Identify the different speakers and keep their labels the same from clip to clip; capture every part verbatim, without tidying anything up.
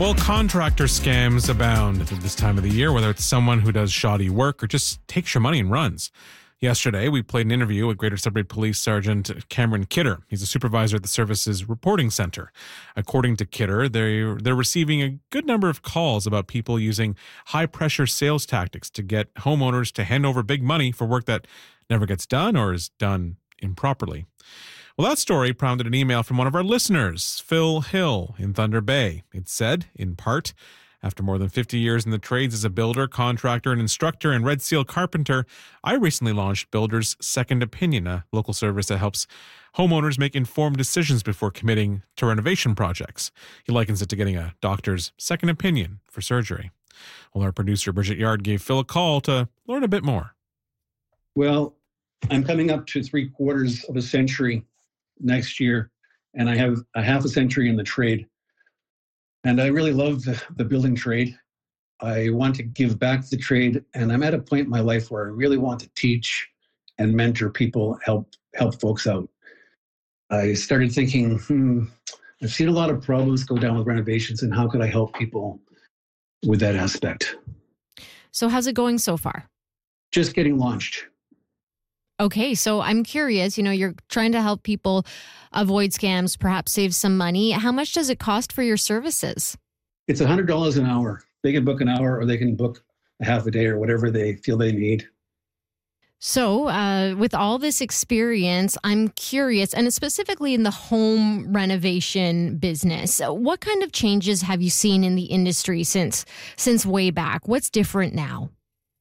Speaker 1: Well, contractor scams abound at this time of the year, whether it's someone who does shoddy work or just takes your money and runs. Yesterday, we played an interview with Greater Sudbury Police Sergeant Cameron Kidder. He's a supervisor at the service's reporting center. According to Kidder, they're, they're receiving a good number of calls about people using high-pressure sales tactics to get homeowners to hand over big money for work that never gets done or is done improperly. Well, that story prompted an email from one of our listeners, Phil Hill in Thunder Bay. It said, in part, after more than fifty years in the trades as a builder, contractor, and instructor and Red Seal carpenter, I recently launched Builders Second Opinion, a local service that helps homeowners make informed decisions before committing to renovation projects. He likens it to getting a doctor's second opinion for surgery. Well, our producer, Bridget Yard, gave Phil a call to learn a bit more.
Speaker 2: Well, I'm coming up to three quarters of a century next year, and I have a half a century in the trade. And I really love the, the building trade. I want to give back to the trade, and I'm at a point in my life where I really want to teach and mentor people, help help folks out. I started thinking, hmm, I've seen a lot of problems go down with renovations, and how could I help people with that aspect?
Speaker 3: So how's it going so far?
Speaker 2: Just getting launched.
Speaker 3: Okay, so I'm curious, you know, you're trying to help people avoid scams, perhaps save some money. How much does it cost for your services?
Speaker 2: It's one hundred dollars an hour. They can book an hour or they can book a half a day or whatever they feel they need.
Speaker 3: So uh, with all this experience, I'm curious, and specifically in the home renovation business, what kind of changes have you seen in the industry since since way back? What's different now?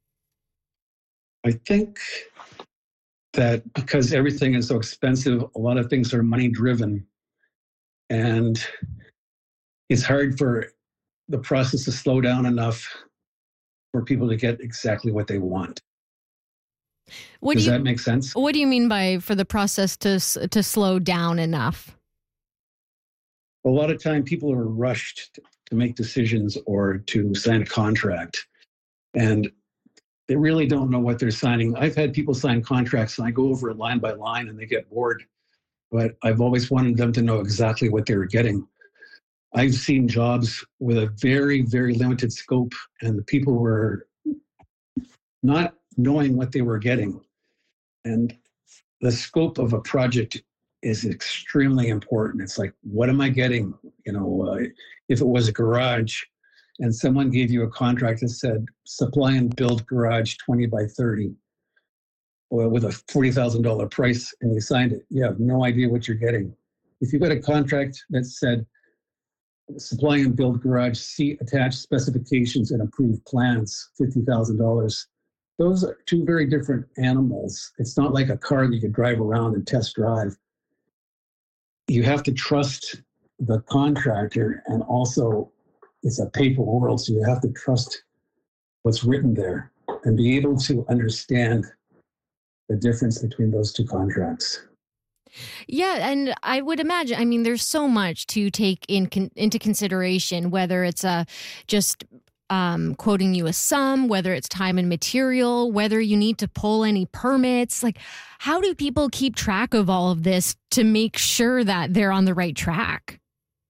Speaker 2: I think that because everything is so expensive, a lot of things are money driven, and it's hard for the process to slow down enough for people to get exactly what they want.
Speaker 3: What
Speaker 2: Does
Speaker 3: do you,
Speaker 2: that make sense?
Speaker 3: What do you mean by for the process to to slow down enough?
Speaker 2: A lot of time people are rushed to make decisions or to sign a contract, and they really don't know what they're signing. I've had people sign contracts and I go over it line by line and they get bored, but I've always wanted them to know exactly what they were getting. I've seen jobs with a very, very limited scope, and the people were not knowing what they were getting. And the scope of a project is extremely important. It's like, what am I getting? You know, uh, if it was a garage, and someone gave you a contract that said, supply and build garage twenty by thirty, or with a forty thousand dollars price, and you signed it, you have no idea what you're getting. If you got a contract that said, supply and build garage, see attached specifications and approved plans, fifty thousand dollars, those are two very different animals. It's not like a car that you can drive around and test drive. You have to trust the contractor, and also it's a paper world, so you have to trust what's written there and be able to understand the difference between those two contracts.
Speaker 3: Yeah, and I would imagine, I mean, there's so much to take in con- into consideration, whether it's uh, just um, quoting you a sum, whether it's time and material, whether you need to pull any permits. Like, how do people keep track of all of this to make sure that they're on the right track?